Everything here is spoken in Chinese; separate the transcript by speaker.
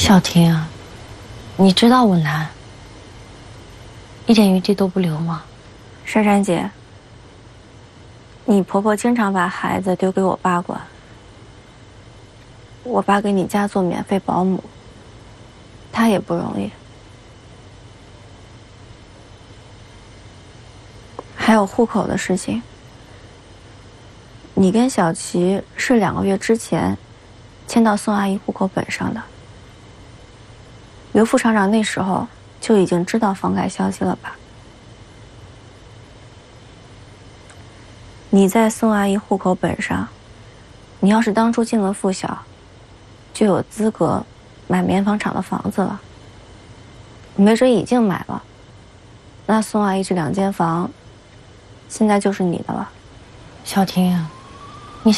Speaker 1: 小婷，你知道我难，一点余地都不留吗？
Speaker 2: 珊珊姐，你婆婆经常把孩子丢给我爸管，我爸给你家做免费保姆，他也不容易。还有户口的事情，你跟小琪是2个月之前迁到宋阿姨户口本上的。刘副厂长那时候就已经知道房改消息了吧？你在宋阿姨户口本上，你要是当初进了附小，就有资格买棉纺厂的房子了。没准已经买了，那宋阿姨这2间房，现在就是你的了。
Speaker 1: 小婷，